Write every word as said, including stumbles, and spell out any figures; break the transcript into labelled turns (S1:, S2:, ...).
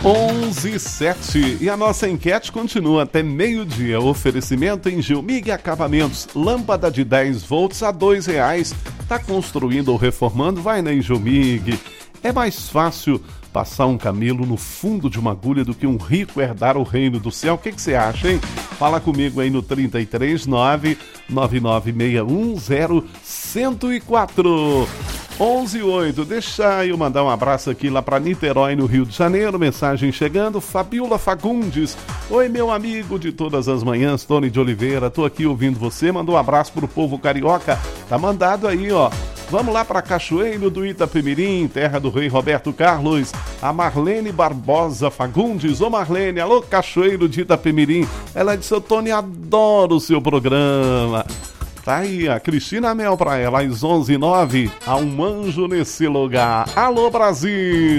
S1: onze e sete e a nossa enquete continua até meio-dia. Oferecimento em Gelmig Acabamentos, lâmpada de dez volts a dois reais. Tá construindo ou reformando? Vai na Gelmig. É mais fácil passar um camelo no fundo de uma agulha do que um rico herdar o reino do céu. O que você acha, hein? Fala comigo aí no trinta e três, nove nove nove seis um zero, um zero quatro. onze e oito, deixa eu mandar um abraço aqui lá para Niterói, no Rio de Janeiro. Mensagem chegando, Fabiola Fagundes. Oi, meu amigo de todas as manhãs, Tony de Oliveira. Tô aqui ouvindo você. Mandou um abraço pro povo carioca. Tá mandado aí, ó. Vamos lá para Cachoeiro do Itapemirim, terra do rei Roberto Carlos. A Marlene Barbosa Fagundes. Ô Marlene, alô Cachoeiro de Itapemirim. Ela disse, ô Tony, adoro o seu programa. Tá aí a Cristina Mel para ela, às onze e nove, há um anjo nesse lugar. Alô Brasil!